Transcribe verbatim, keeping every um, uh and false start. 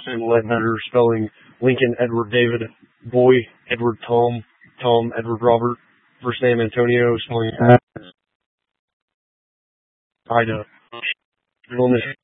last name Ledbetter, spelling Lincoln Edward David, Boy Edward Tom, Tom Edward Robert, first name Antonio, spelling Ida. Middle name